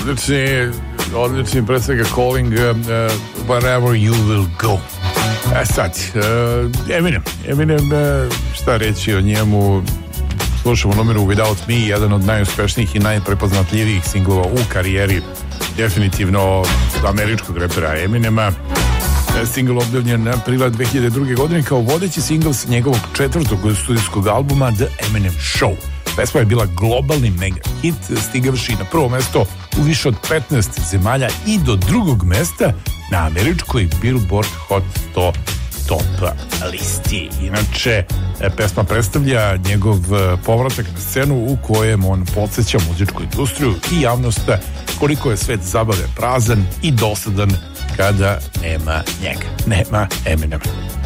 Odlični pre svega Calling Wherever You Will Go. Sad, Eminem, šta reći o njemu? Slušamo numeru Without Me, jedan od najuspešnijih i najprepoznatljivijih singlova u karijeri definitivno američkog repera Eminema. Singl objavljen aprila 2002. godine kao vodeći singl sa njegovog 4. studijskog albuma The Eminem Show. Pesma je bila globalni mega hit, stigavši na prvo mesto u više od 15 zemalja i do drugog mesta na američkoj Billboard Hot 100 top listi. Inače, pesma predstavlja njegov povratak na scenu u kojem on podsjeća muzičku industriju i javnost koliko je svet zabave prazan i dosadan kada nema njega, nema Eminema.